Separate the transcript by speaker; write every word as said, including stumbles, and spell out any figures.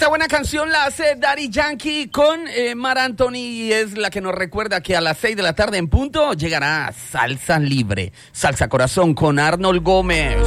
Speaker 1: Esta buena canción la hace Daddy Yankee con eh, Mar Anthony y es la que nos recuerda que a las seis de la tarde en punto llegará Salsa Libre, Salsa Corazón con Arnold Gómez.